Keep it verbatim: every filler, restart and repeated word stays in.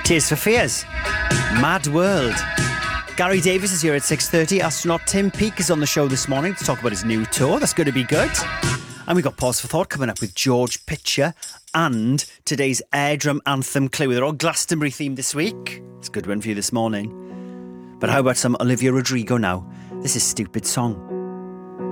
Tears for Fears, Mad World. Gary Davis is here at six thirty. Astronaut Tim Peake is on the show this morning to talk about his new tour. That's going to be good. And we've got Pause for Thought coming up with George Pitcher and today's Air Drum Anthem clue. They're all Glastonbury themed this week. It's a good one for you this morning. But how about some Olivia Rodrigo now? This is Stupid Song.